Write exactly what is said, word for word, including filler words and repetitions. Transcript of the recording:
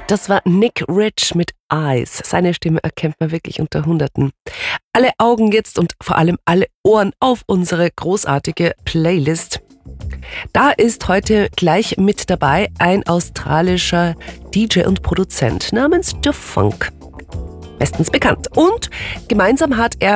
Das war Nick Rich mit Eyes. Seine Stimme erkennt man wirklich unter Hunderten. Alle Augen jetzt und vor allem alle Ohren auf unsere großartige Playlist. Da ist heute gleich mit dabei ein australischer D J und Produzent namens The Funk. Bestens bekannt. Und gemeinsam hat er